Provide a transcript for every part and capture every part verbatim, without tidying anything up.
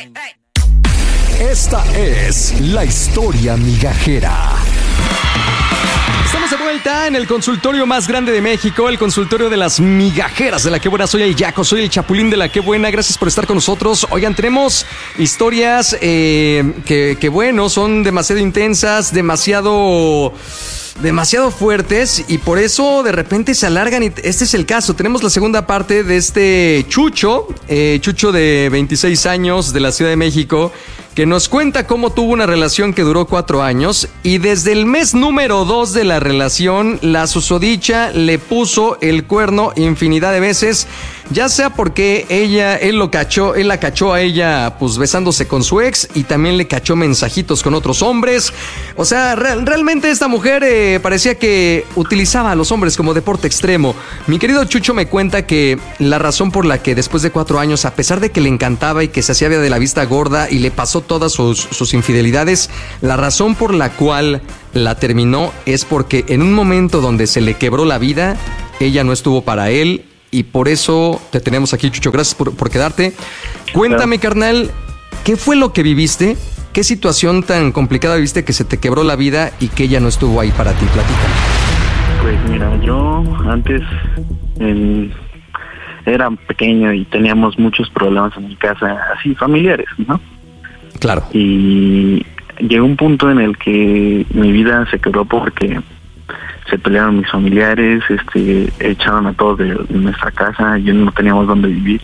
Esta es la historia migajera. Estamos de vuelta en el consultorio más grande de México, el consultorio de las migajeras de La Qué Buena. Soy el Yaco, soy el Chapulín de La Qué Buena. Gracias por estar con nosotros. Oigan, tenemos historias eh, que, que, bueno, son demasiado intensas, demasiado... demasiado fuertes y por eso de repente se alargan y este es el caso. Tenemos la segunda parte de este Chucho, eh, Chucho de veintiséis años de la Ciudad de México, que nos cuenta cómo tuvo una relación que duró cuatro años y desde el mes número dos de la relación la susodicha le puso el cuerno infinidad de veces, ya sea porque ella, él lo cachó, él la cachó a ella pues besándose con su ex y también le cachó mensajitos con otros hombres. O sea, re- realmente esta mujer eh, parecía que utilizaba a los hombres como deporte extremo. Mi querido Chucho me cuenta que la razón por la que después de cuatro años, a pesar de que le encantaba y que se hacía de la vista gorda y le pasó todas sus, sus infidelidades, la razón por la cual la terminó es porque en un momento donde se le quebró la vida, ella no estuvo para él y por eso te tenemos aquí, Chucho. Gracias por, por quedarte. Cuéntame, claro, carnal, ¿qué fue lo que viviste? ¿Qué situación tan complicada viviste que se te quebró la vida y que ella no estuvo ahí para ti? Platícame. Pues mira, yo antes en, era pequeño y teníamos muchos problemas en mi casa, así familiares, ¿no? Claro. Y llegó un punto en el que mi vida se quebró porque se pelearon mis familiares, este, echaron a todos de, de nuestra casa, y no teníamos dónde vivir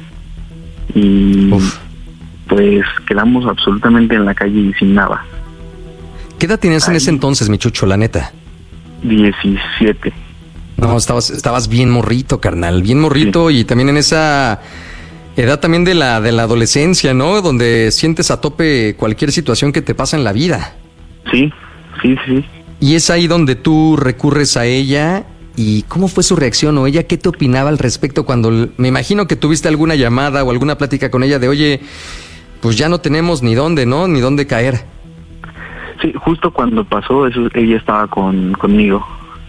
y Uf. pues quedamos absolutamente en la calle y sin nada. ¿Qué edad tenías Ay, en ese entonces, mi Chucho, la neta? diecisiete. No, estabas, estabas bien morrito, carnal, bien morrito, sí. Y también en esa edad también de la, de la adolescencia, ¿no? Donde sientes a tope cualquier situación que te pasa en la vida. Sí, sí, sí. Y es ahí donde tú recurres a ella. ¿Y cómo fue su reacción o ella qué te opinaba al respecto cuando me imagino que tuviste alguna llamada o alguna plática con ella de oye, pues ya no tenemos ni dónde, ¿no? Ni dónde caer? Sí, justo cuando pasó eso, ella estaba con conmigo.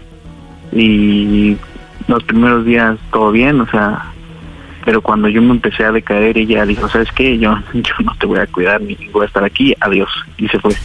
Y los primeros días todo bien, o sea, pero cuando yo me empecé a decaer, ella dijo, ¿sabes qué? Yo, yo no te voy a cuidar ni voy a estar aquí, adiós. Y se fue.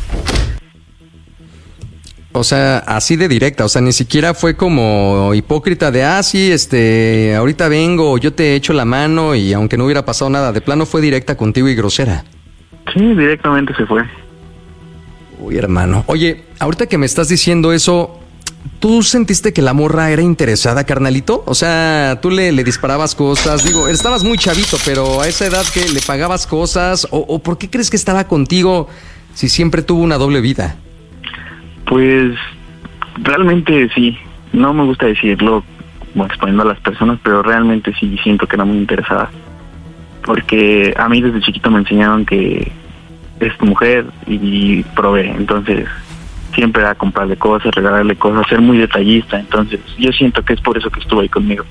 O sea, así de directa, o sea, ni siquiera fue como hipócrita de, ah, sí, este, ahorita vengo, yo te echo la mano y aunque no hubiera pasado nada, de plano fue directa contigo y grosera. Sí, directamente se fue. Uy, hermano. Oye, ahorita que me estás diciendo eso, ¿tú sentiste que la morra era interesada, carnalito? O sea, tú le, le disparabas cosas, digo, estabas muy chavito, pero a esa edad que le pagabas cosas, o, o ¿por qué crees que estaba contigo si siempre tuvo una doble vida? Pues realmente sí, no me gusta decirlo como exponiendo a las personas, pero realmente sí siento que era muy interesada, porque a mí desde chiquito me enseñaron que es tu mujer y provee, entonces siempre era comprarle cosas, regalarle cosas, ser muy detallista, entonces yo siento que es por eso que estuvo ahí conmigo.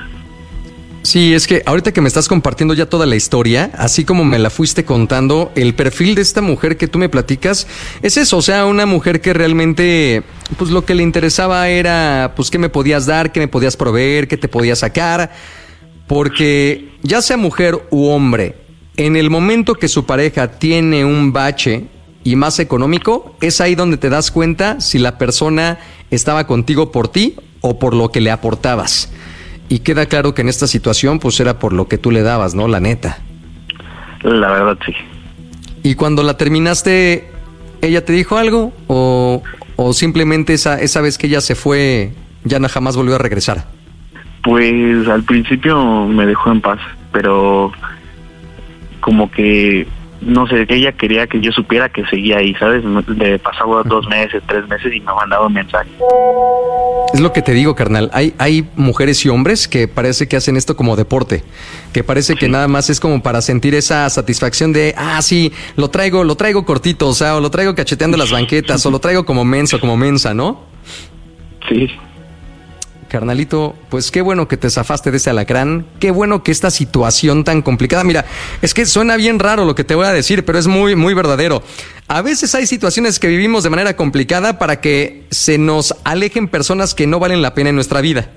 Sí, es que ahorita que me estás compartiendo ya toda la historia, así como me la fuiste contando, el perfil de esta mujer que tú me platicas es eso, o sea, una mujer que realmente, pues lo que le interesaba era, pues qué me podías dar, qué me podías proveer, qué te podías sacar, porque ya sea mujer u hombre, en el momento que su pareja tiene un bache y más económico, es ahí donde te das cuenta si la persona estaba contigo por ti o por lo que le aportabas. Y queda claro que en esta situación pues era por lo que tú le dabas, ¿no? La neta. La verdad, sí. ¿Y cuando la terminaste, ella te dijo algo? ¿O, o simplemente esa, esa vez que ella se fue, ya no jamás volvió a regresar? Pues al principio me dejó en paz, pero como que, no sé, que ella quería que yo supiera que seguía ahí, ¿sabes? Le pasaba dos meses, tres meses y me mandaba un mensaje. Es lo que te digo, carnal. Hay, hay mujeres y hombres que parece que hacen esto como deporte, que parece sí. que nada más es como para sentir esa satisfacción de, ah, sí, lo traigo, lo traigo cortito, o sea, o lo traigo cacheteando las banquetas, o lo traigo como menso, como mensa, ¿no? Sí. Carnalito, pues qué bueno que te zafaste de ese alacrán, qué bueno que esta situación tan complicada, mira, es que suena bien raro lo que te voy a decir, pero es muy, muy verdadero. A veces hay situaciones que vivimos de manera complicada para que se nos alejen personas que no valen la pena en nuestra vida.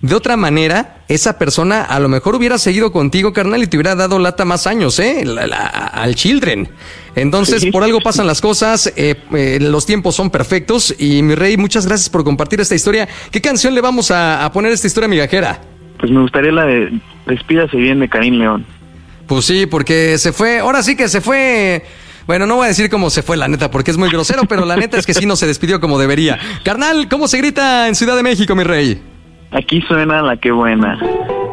De otra manera, esa persona a lo mejor hubiera seguido contigo, carnal, y te hubiera dado lata más años, ¿eh? La, la, al children. Entonces, sí. por algo pasan las cosas, eh, eh, los tiempos son perfectos. Y mi rey, muchas gracias por compartir esta historia. ¿Qué canción le vamos a, a poner a esta historia migajera? Pues me gustaría la de Despídase bien de Karim León. Pues sí, porque se fue, ahora sí que se fue... Bueno, no voy a decir cómo se fue la neta, porque es muy grosero, pero la neta es que sí no se despidió como debería. Carnal, ¿cómo se grita en Ciudad de México, mi rey? Aquí suena La Qué Buena.